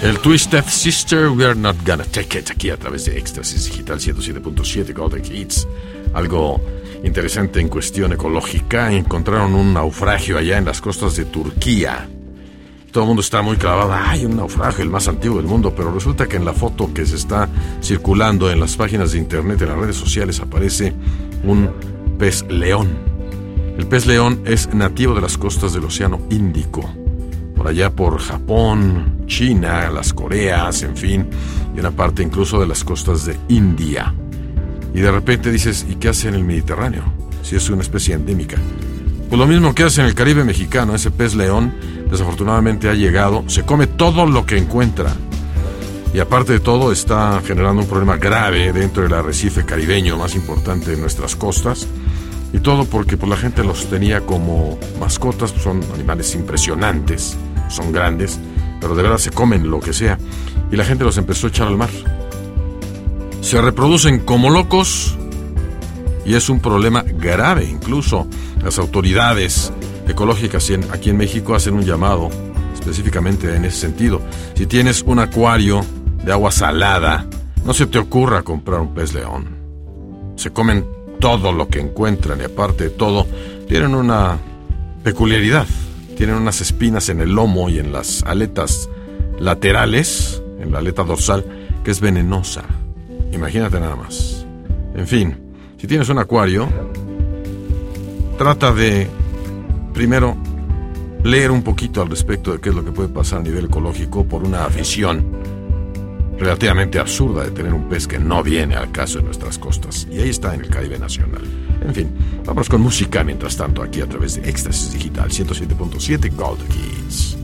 El Twisted Sister, We're Not Gonna Take It, aquí a través de Éxtasis Digital 107.7 Golden Hits. Algo interesante en cuestión ecológica. Encontraron un naufragio allá en las costas de Turquía. Todo el mundo está muy clavado. ¡Ay, un naufragio, el más antiguo del mundo! Pero resulta que en la foto que se está circulando en las páginas de internet, en las redes sociales, aparece un pez león. El pez león es nativo de las costas del Océano Índico, por allá por Japón, China, las Coreas, en fin, y una parte incluso de las costas de India. Y de repente dices, ¿y qué hace en el Mediterráneo? Si es una especie endémica. Pues lo mismo que hace en el Caribe mexicano. Ese pez león desafortunadamente ha llegado, se come todo lo que encuentra. Y aparte de todo está generando un problema grave dentro del arrecife caribeño más importante de nuestras costas. Y todo porque pues, la gente los tenía como mascotas. Son animales impresionantes, son grandes, pero de verdad se comen lo que sea. Y la gente los empezó a echar al mar. Se reproducen como locos y es un problema grave. Incluso las autoridades ecológicas aquí en México hacen un llamado específicamente en ese sentido. Si tienes un acuario de agua salada, no se te ocurra comprar un pez león. Se comen todo lo que encuentran y aparte de todo tienen una peculiaridad. Tienen unas espinas en el lomo y en las aletas laterales, en la aleta dorsal, que es venenosa. Imagínate nada más. En fin, si tienes un acuario, trata de primero leer un poquito al respecto de qué es lo que puede pasar a nivel ecológico por una afición relativamente absurda de tener un pez que no viene al caso en nuestras costas. Y ahí está en el Caribe nacional. En fin, vamos con música mientras tanto aquí a través de Éxtasis Digital 107.7 Golden Hits.